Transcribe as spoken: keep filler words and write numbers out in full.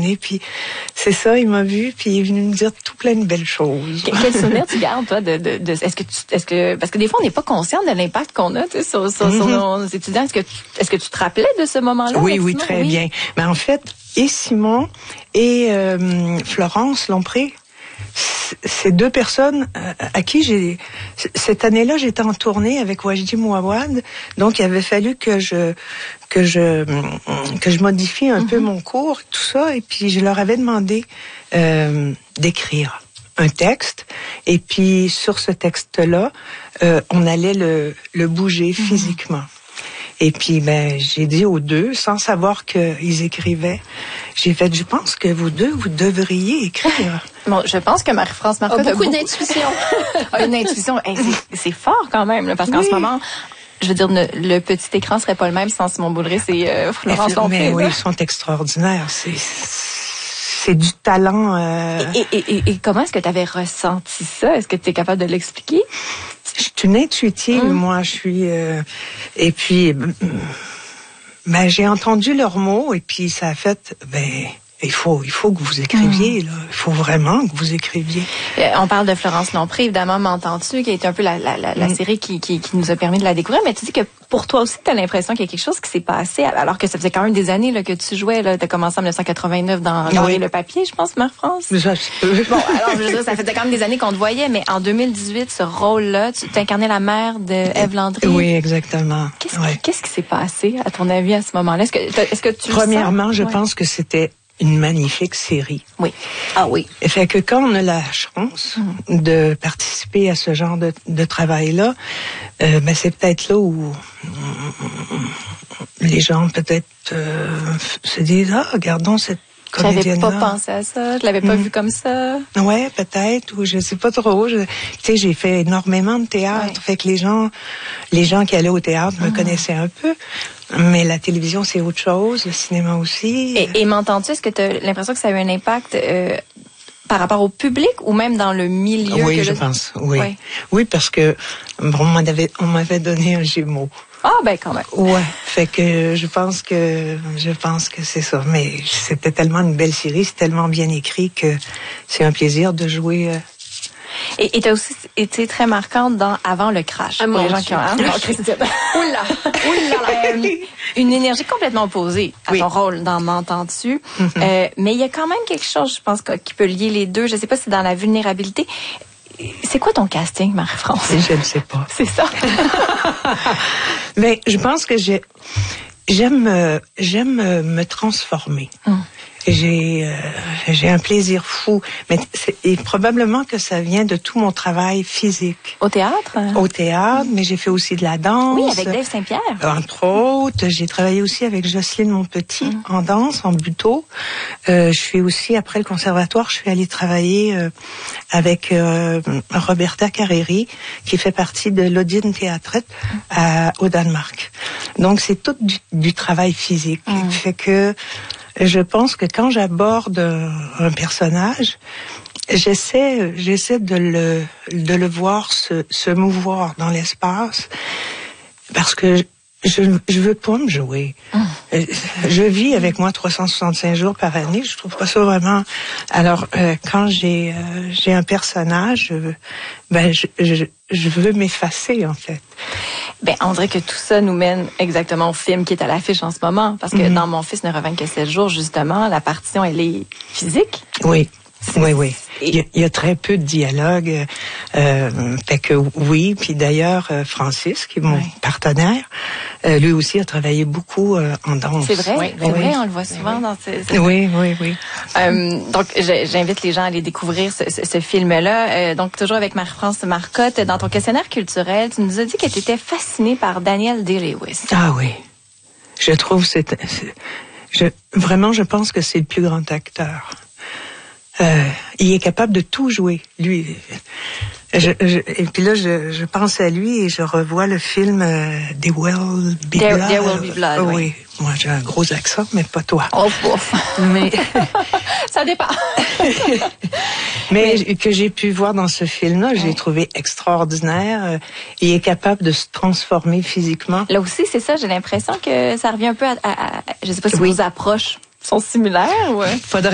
donné. Puis c'est ça, il m'a vu, puis il est venu me dire tout plein de belles choses. Quel souvenir tu gardes, toi, de, de, de est-ce que tu, est-ce que, parce que des fois, on n'est pas conscient de l'impact qu'on a, tu sais, sur, sur, mm-hmm. sur nos étudiants. Est-ce que tu, est-ce que tu te rappelais de ce moment-là? Oui, oui, très oui. bien. Mais en fait, et Simon et euh, Florence Lompré, ces deux personnes à qui j'ai... Cette année-là, j'étais en tournée avec Wajdi Mouawad, donc il avait fallu que je que je que je modifie un mm-hmm. peu mon cours, tout ça, et puis je leur avais demandé euh, d'écrire un texte, et puis sur ce texte-là, euh, on allait le le bouger mm-hmm. physiquement. Et puis, ben, j'ai dit aux deux, sans savoir qu'ils écrivaient, j'ai fait, je pense que vous deux, vous devriez écrire. Bon, je pense que Marie-France Marcotte a beaucoup, beaucoup... d'intuition. Une intuition. Hey, c'est, c'est fort quand même, là, parce qu'en oui. ce moment, je veux dire, ne, le petit écran serait pas le même sans Simon Boulris et euh, Florence Lompré. Mais oui, ils sont extraordinaires. C'est, c'est du talent. Euh... Et, et, et, et comment est-ce que tu avais ressenti ça? Est-ce que tu es capable de l'expliquer? Je suis une intuitive, mmh. moi, je suis... Euh, et puis, ben, j'ai entendu leurs mots, et puis ça a fait... Ben, il faut, il faut que vous écriviez, mmh. là. Il faut vraiment que vous écriviez. Euh, on parle de Florence Lompré, évidemment, M'entends-tu, qui est un peu la, la, la, la mmh. série qui, qui, qui nous a permis de la découvrir. Mais tu dis que pour toi aussi, tu as l'impression qu'il y a quelque chose qui s'est passé, alors que ça faisait quand même des années là, que tu jouais. Tu as commencé en dix-neuf cent quatre-vingt-neuf dans L'Or et le papier, je pense, Marie-France. Bon, alors, je veux dire, ça faisait quand même des années qu'on te voyait, mais en deux mille dix-huit, ce rôle-là, tu t'incarnais la mère de Ève Landry. Oui, exactement. Qu'est-ce, ouais. qui, qu'est-ce qui s'est passé, à ton avis, à ce moment-là? Est-ce que, est-ce que tu Premièrement, le sens? je ouais. pense que c'était une magnifique série. Oui. Ah oui. Fait que quand on a la chance mmh. de participer à ce genre de, de travail-là, euh, ben c'est peut-être là où les gens peut-être euh, se disent « Ah, regardons cette comédienne-là. » J'avais pas pensé à ça, je l'avais pas mmh. vu comme ça. Ouais, peut-être, ou je sais pas trop. Tu sais, j'ai fait énormément de théâtre, ouais. fait que les gens, les gens qui allaient au théâtre me mmh. connaissaient un peu. Mais la télévision, c'est autre chose, le cinéma aussi. Et, et m'entends-tu, est-ce que tu as l'impression que ça a eu un impact euh, par rapport au public ou même dans le milieu? Oui, que je le... pense, oui. oui. Oui, parce que bon, on m'avait, on m'avait donné un Gémeaux. Ah, ben quand même. Ouais, fait que je pense que je pense que c'est ça. Mais c'était tellement une belle série, c'est tellement bien écrit que c'est un plaisir de jouer... Euh, Et tu as aussi été très marquante dans Avant le crash. Ah, pour les gens qui ont... Hein? Oula! Oula! euh, une énergie complètement opposée à oui. ton rôle dans M'entends-tu. Mm-hmm. Euh, mais il y a quand même quelque chose, je pense, qui peut lier les deux. Je sais pas si c'est dans la vulnérabilité. C'est quoi ton casting, Marie-France? Je ne sais pas. C'est ça. Mais je pense que j'ai, j'aime, euh, j'aime euh, me transformer. Mm. J'ai, euh, j'ai un plaisir fou, mais c'est, et probablement que ça vient de tout mon travail physique. Au théâtre? Au théâtre, mais j'ai fait aussi de la danse. Oui, avec Dave Saint-Pierre. Entre autres, j'ai travaillé aussi avec Jocelyne Monpetit mm. en danse, en buto. Euh, je suis aussi, après le conservatoire, je suis allée travailler euh, avec euh, Roberta Carreri, qui fait partie de l'Odine Théâtrette à, au Danemark. Donc, c'est tout du, du travail physique. Mm. Fait que je pense que quand j'aborde un, un personnage, j'essaie, j'essaie de le, de le voir se, se mouvoir dans l'espace, parce que je, je veux pas me jouer. Mmh. Je vis avec moi trois cent soixante-cinq jours par année. Je trouve pas ça vraiment. Alors, euh, quand j'ai, euh, j'ai un personnage, euh, ben, je, je, je veux m'effacer, en fait. Ben, on dirait que tout ça nous mène exactement au film qui est à l'affiche en ce moment. Parce que mm-hmm. dans Mon fils ne revient que sept jours, justement, la partition, elle est physique. Oui. Oui, oui. Il y, a, il y a très peu de dialogue. Euh, fait que oui. Puis d'ailleurs, Francis, qui est mon oui. partenaire, euh, lui aussi a travaillé beaucoup euh, en danse. C'est vrai, oui, c'est oui. vrai, on le voit souvent oui. dans ces... ces... Oui, oui, oui. Euh, donc, j'invite les gens à aller découvrir ce, ce, ce film-là. Euh, donc, toujours avec Marie-France Marcotte, dans ton questionnaire culturel, tu nous as dit que tu étais fascinée par Daniel Day-Lewis. Ah oui. Je trouve c'est, c'est je, vraiment, je pense que c'est le plus grand acteur. Euh, il est capable de tout jouer, lui. Je, je, et puis là, je, je pense à lui et je revois le film euh, There Will Be There, Blood. There Will Be Blood, euh, oui. oui. Moi, j'ai un gros accent, mais pas toi. Oh, ouf. Mais ça dépend. mais, mais que j'ai pu voir dans ce film-là, ouais. j'ai trouvé extraordinaire. Il est capable de se transformer physiquement. Là aussi, c'est ça. J'ai l'impression que ça revient un peu à, à, à je sais pas si oui. vos approches sont similaires. Ouais. Faudrait